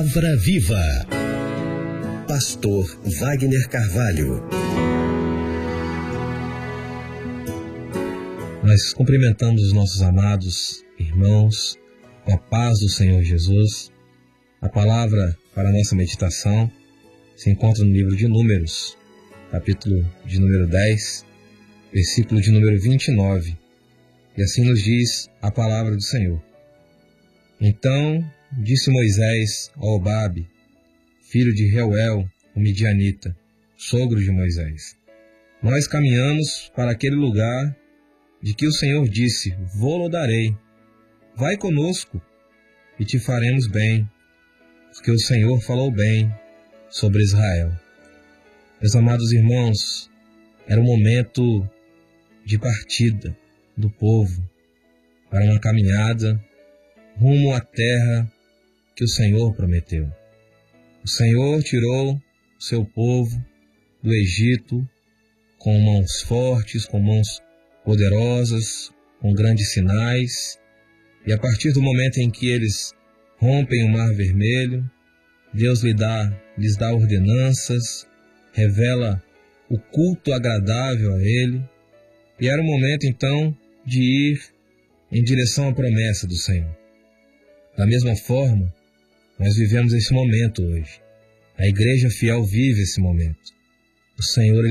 Palavra Viva. Pastor Wagner Carvalho. Nós cumprimentamos os nossos amados irmãos com a paz do Senhor Jesus. A palavra para a nossa meditação se encontra no livro de Números, capítulo de número 10, versículo de número 29. E assim nos diz a palavra do Senhor. Então disse Moisés a Obabe, filho de Reuel, o midianita, sogro de Moisés: Nós caminhamos para aquele lugar de que o Senhor disse: Vô-lo darei. Vai conosco e te faremos bem, porque o Senhor falou bem sobre Israel. Meus amados irmãos, era o momento de partida do povo para uma caminhada rumo à terra que o Senhor prometeu. O Senhor tirou o seu povo do Egito com mãos fortes, com mãos poderosas, com grandes sinais, e a partir do momento em que eles rompem o Mar Vermelho, Deus lhes dá ordenanças, revela o culto agradável a Ele, e era o momento então de ir em direção à promessa do Senhor. Da mesma forma, nós vivemos esse momento hoje. A igreja fiel vive esse momento. O Senhor